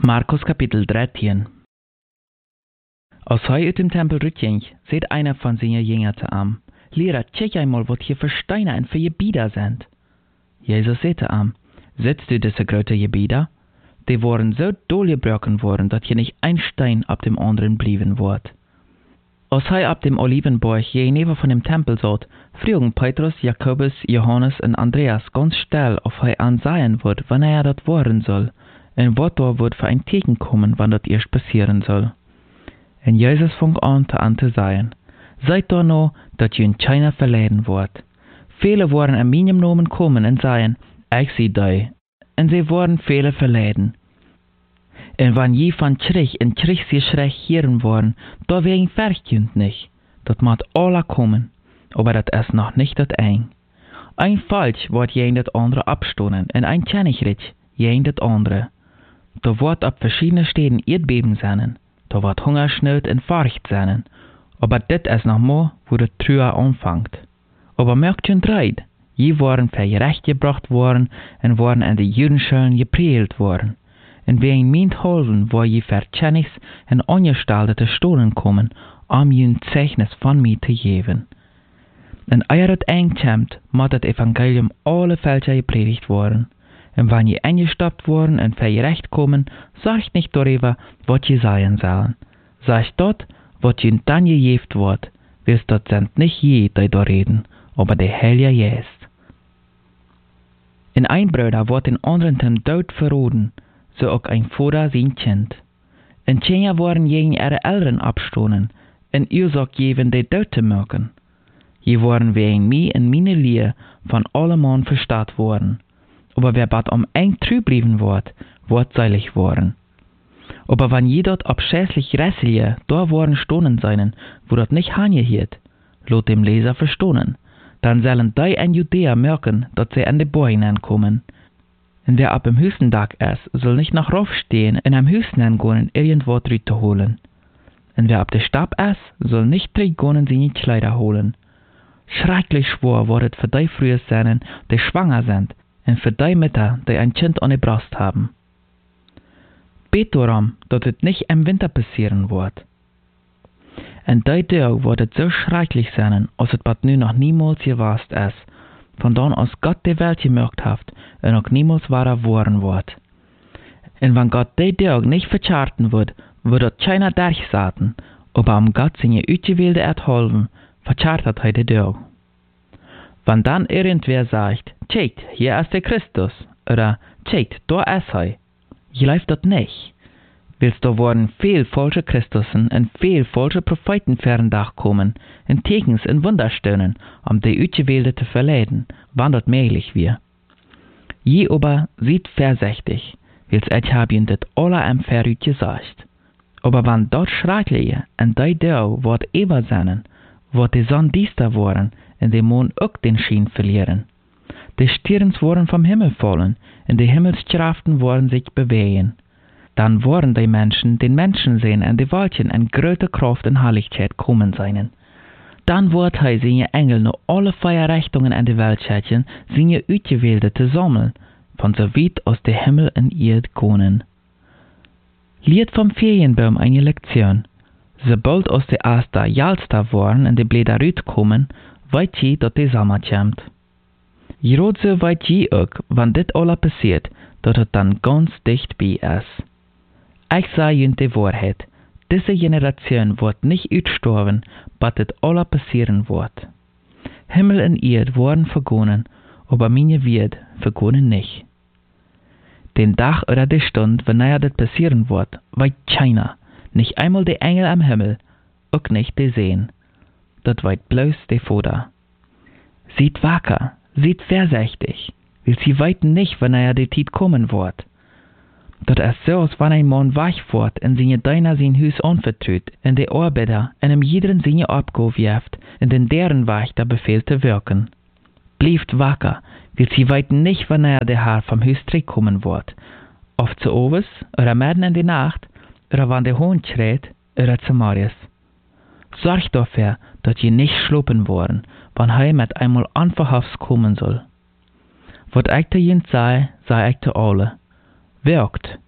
Markus Kapitel 13. Als hij uit dem Tempel rückging, seht einer von seinen Jüngern zu ihm: Lehrer, check einmal, wat hier für Steine en für Gebieder sind. Jesus sagte ihm: Sitzt du diese große Gebieder? Die waren so durchgebrochen worden, dass hier nicht ein Stein ab dem anderen blieben wird. Als er ab dem Olivenberg gegenüber von dem Tempel saß, fragen Petrus, Jakobus, Johannes und Andreas ganz still, ob er ansehen wird, wann er dort worden soll, und was da wird für ein Teken kommen, wann das erst passieren soll. Und Jesus fing an zu sagen: Seid da noch, dass ihr keiner verleiden wird. Viele worden an meinem Namen kommen und sagen: Ich sehe dich. Und sie werden viele verleiden. Und wenn je von Krieg und Kriegsgeschrei hören worden, da wegen verkündet nicht. Das muss alle kommen, aber das ist noch nicht das ein. Ein Falsch wird gegen das andere abstoßen, und ein Königreich gegen das andere. Da wird ab verschiedenen Städten Erdbeben sein, da wird Hungersnot und Furcht sein, aber das ist noch mal, wo das Trühe anfängt. Aber merkt schon dreid, je waren für gerecht gebracht worden und waren an die Judenschulen geprellt worden. Und wegen meinethalben war je Verkennis und Angestellte stohlen kommen, ein Zeichnis von mir zu geben. Und eer het einkommt, muss das Evangelium alle Völker gepredigt worden. Und wenn je angestoppt worden und für gerecht kommen, sagt nicht darüber, was je sagen sollen. Sagt dort, was je dann gegeben wird, wirst dort sind nicht je, die da reden, aber der Heilige Geist. In ein Bruder wird den anderen zum Tod verroden, so auch ein Vater sein Kind. Und Kinder worden gegen ihre Eltern abstoßen, und Ursache geben, die Tod zu machen. Je waren wegen mir und meine Lehre von allem Mann verstaat worden. Aber wer bad eng treu blieben wird seilig worden. Aber wenn je dort abschäßlich Rässelige da worden stohnen seinen, wo dort nicht hangehiert, lot dem Leser verstohnen, dann sollen die in Judäa merken, dass sie an die Bäume ankommen. Und wer ab dem höchsten Tag ist, soll nicht nach Rauf stehen und am höchsten angehen, irgendwo drüt zu holen. Und wer ab der Stab ist, soll nicht drüt seine Kleider holen. Schrecklich schwor wird es für die früher sein, die schwanger sind, und für die Mütter, die ein Kind an der Brust haben. Bet darum, dass es nicht im Winter passieren wird. Und die Tag wird es so schrecklich sein, als es bald nu noch niemals gewast ist, von dann aus Gott die Welt gemacht hat und auch niemals wahrer worden wird. Und wenn Gott die Tag nicht vercharten wird dort keiner durchsaten, aber um Gott seine Ausgewählte erhalten, verchartet er die Tag. Wenn dann irgendwer sagt: Tscheit, hier ist der Christus, oder Tschait, da ist er, läuft das nicht. Willst da worden viel falsche Christussen und viel falsche Propheten fern Dach kommen, in Tekens und Wunderstunden, um die Ausgewählte zu verleiden, wann das möglich wir. Je aber sieht vorsichtig, wils ich hab ihn das alle am Verrüt gesagt. Aber wann dort schreckliche und die Tag wird eber sein, wird die Sonne düster worden und der Mond auch den Schein verlieren. Die Stirns worden vom Himmel fallen und die Himmelskraften worden sich bewegen. Dann werden die Menschen den Menschen sehen und die Wolken in großer Kraft und Herrlichkeit kommen seinen. Dann wird er seine Engel nur alle vier Richtungen in die Welt schicken, seine Ausgewählte zu sammeln, von so weit aus der Himmel und Erde kommen. Lied vom Ferienbaum eine Lektion. Sobald aus der Aster Jalster waren und die Blätter kommen, weit je, dass die Sommer kommt. Gerade so weit je auch, wenn dit alle passiert, dass es dann ganz dicht bei ist. Ich sage Ihnen die Wahrheit, diese Generation wird nicht aussterben, bis das alle passieren wird. Himmel und Erde werden vergonnen, aber meine Wert vergonnen nicht. Den Tag oder die Stunde, wenn das passieren wird, weiß keiner, nicht einmal die Engel am Himmel, auch nicht die sehen. Das weiß bloß der Vater. Seid wacker, seid vorsichtig, weil sie weiten nicht, wenn die Zeit kommen wird. Das ist so, als wenn ein Mann wach wird und seine Diener sein Haus anvertraut, und die Arbeiter einem jeden seine Abgabe wirft, und in deren Wach der Befehl zu wirken. Bleibt wacker, weil sie weiten nicht, wenn der Herr vom Haus zurückkommen wird. Oft zu Oves, oder mitten in die Nacht, oder wenn der Hund schreit, oder zu Marius. Sorgt dafür, dass ihr nicht schlupen worden, wenn er mit einmal unverhofft kommen soll. Was ich zu ihnen sei ich zu alle. Wirkt,